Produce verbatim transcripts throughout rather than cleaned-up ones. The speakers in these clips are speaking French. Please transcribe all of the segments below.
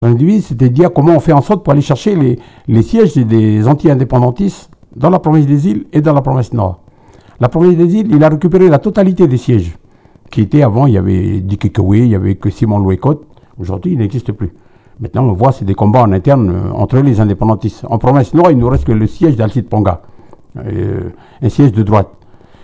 Son devise, c'était de dire comment on fait en sorte pour aller chercher les, les sièges des anti-indépendantistes dans la province des îles et dans la province nord. La province des îles, il a récupéré la totalité des sièges qui étaient avant. Il y avait Dick Kekwe, il y avait que Simon Louécotte. Aujourd'hui, il n'existe plus. Maintenant, on voit, c'est des combats en interne euh, entre les indépendantistes. En province nord, il nous reste que le siège d'Alcide Ponga, euh, un siège de droite.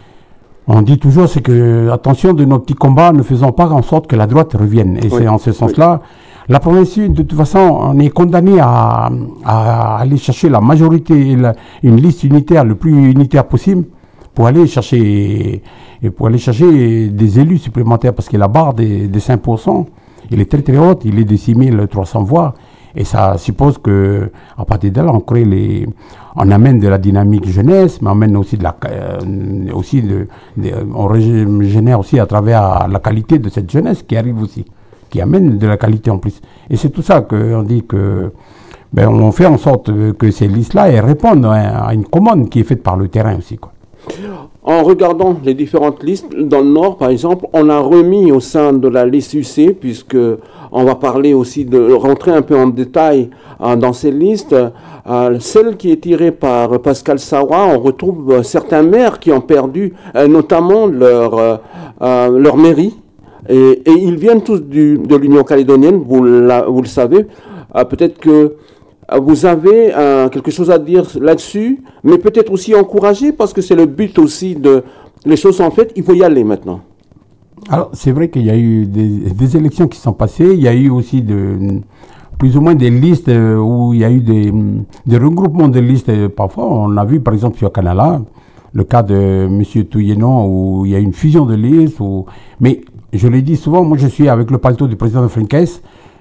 On dit toujours, c'est que, attention de nos petits combats, ne faisons pas en sorte que la droite revienne. Et oui, c'est en ce sens-là, oui. La province sud, de toute façon, on est condamné à, à aller chercher la majorité, la, une liste unitaire le plus unitaire possible pour aller chercher, et pour aller chercher des élus supplémentaires, parce que la barre des, des cinq pour cent, il est très très haute, il est de six mille trois cents voix, et ça suppose que à partir de là, on crée les, on amène de la dynamique jeunesse, mais on amène aussi de la, euh, aussi de, de, on génère aussi à travers la qualité de cette jeunesse qui arrive aussi, qui amène de la qualité en plus. Et c'est tout ça qu'on dit que, ben, on fait en sorte que ces listes-là elles répondent à une commande qui est faite par le terrain aussi, quoi. En regardant les différentes listes, dans le Nord, par exemple, on a remis au sein de la liste U C, puisque on va parler aussi de rentrer un peu en détail euh, dans ces listes, euh, celle qui est tirée par Pascal Sawa, on retrouve euh, certains maires qui ont perdu euh, notamment leur, euh, euh, leur mairie, et, et ils viennent tous du, de l'Union calédonienne, vous, la, vous le savez, euh, peut-être que vous avez euh, quelque chose à dire là-dessus, mais peut-être aussi encourager, parce que c'est le but aussi de... Les choses sont faites, il faut y aller maintenant. Alors, c'est vrai qu'il y a eu des, des élections qui sont passées, il y a eu aussi de, plus ou moins des listes où il y a eu des, des regroupements de listes. Parfois, on a vu, par exemple, sur Canala, le cas de M. Touyenon, où il y a eu une fusion de listes. Où... Mais, je l'ai dit souvent, moi je suis avec le paletot du président de Frinkes.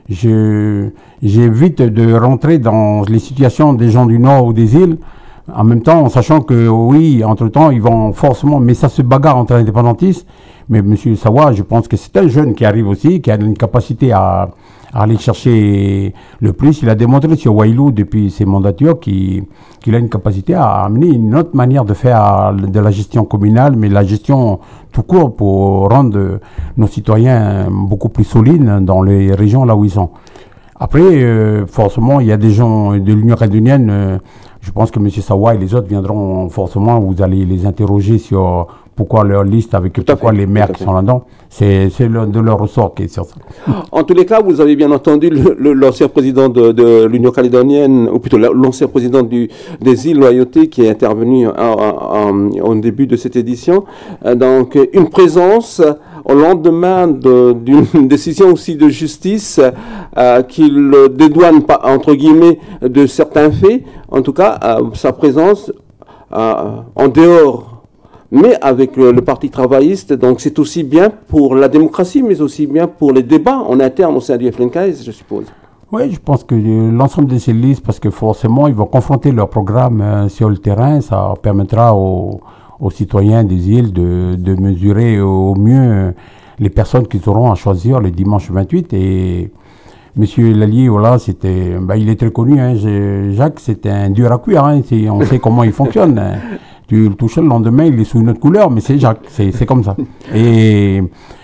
Je, j'évite de rentrer dans les situations des gens du Nord ou des îles, en même temps, en sachant que, oui, entre-temps, ils vont forcément, mais ça se bagarre entre indépendantistes. Mais M. Sawa, je pense que c'est un jeune qui arrive aussi, qui a une capacité à, à aller chercher le plus. Il a démontré sur Wailou, depuis ses mandatures, qu'il, qu'il a une capacité à amener une autre manière de faire de la gestion communale, mais la gestion tout court pour rendre nos citoyens beaucoup plus solides dans les régions là où ils sont. Après, euh, forcément, il y a des gens de l'Union calédonienne, euh, je pense que M. Sawa et les autres viendront forcément, vous allez les interroger sur pourquoi leur liste, avec pourquoi les maires qui sont là-dedans, c'est, c'est le, de leur ressort qui est sur ça. En tous les cas, vous avez bien entendu le, le, l'ancien président de, de l'Union calédonienne, ou plutôt l'ancien président du, des îles Loyauté qui est intervenu en, en, en, au début de cette édition. Donc, une présence au lendemain de, d'une décision aussi de justice euh, qui le dédouane, pas, entre guillemets, de certains faits. En tout cas, euh, sa présence euh, en dehors, mais avec le, le Parti travailliste, donc c'est aussi bien pour la démocratie, mais aussi bien pour les débats en interne au sein du F L N K S, je suppose. Oui, je pense que euh, l'ensemble de ces listes, parce que forcément, ils vont confronter leur programme euh, sur le terrain, ça permettra aux, aux citoyens des îles de, de mesurer au mieux euh, les personnes qu'ils auront à choisir le dimanche vingt-huit. Et Monsieur Lallier, voilà, c'était, bah, il est très connu, hein, Jacques, c'était un dur à cuire, hein, on sait comment il fonctionne. Hein. Tu le touches le lendemain, il est sous une autre couleur, mais c'est Jacques, c'est, c'est comme ça. Et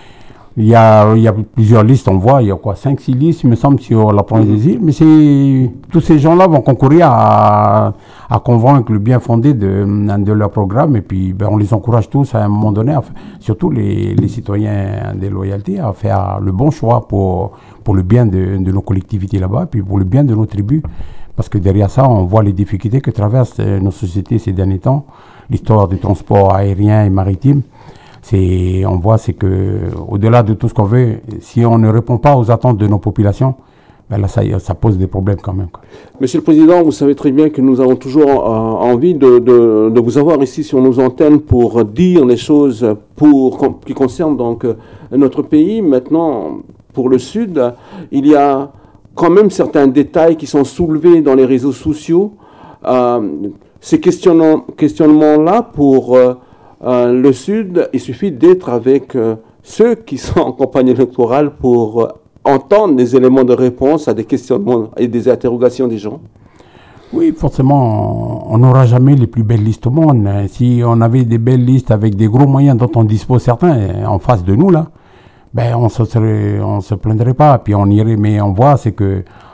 il y a, il y a plusieurs listes, on voit, il y a quoi, cinq, six listes, il me semble, sur la province des îles, mais c'est, tous ces gens-là vont concourir à, à convaincre le bien fondé de, de leur programme, et puis ben, on les encourage tous à un moment donné, à, surtout les, les citoyens des loyautés, à faire le bon choix pour, pour le bien de, de nos collectivités là-bas, puis pour le bien de nos tribus. Parce que derrière ça, on voit les difficultés que traversent nos sociétés ces derniers temps. L'histoire du transport aérien et maritime, c'est, on voit c'est que, au-delà de tout ce qu'on veut, si on ne répond pas aux attentes de nos populations, ben là, ça, ça pose des problèmes quand même, quoi. Monsieur le Président, vous savez très bien que nous avons toujours euh, envie de, de, de vous avoir ici sur nos antennes pour dire les choses pour, qui concernent donc notre pays. Maintenant, pour le Sud, il y a quand même certains détails qui sont soulevés dans les réseaux sociaux. Euh, ces questionnements, questionnements-là, pour euh, euh, le Sud, il suffit d'être avec euh, ceux qui sont en campagne électorale pour euh, entendre des éléments de réponse à des questionnements et des interrogations des gens. Oui, forcément, on n'aura jamais les plus belles listes au monde. Si on avait des belles listes avec des gros moyens dont on dispose certains en face de nous, là, ben on se serait, on se plaindrait pas, puis on irait, mais on voit, c'est que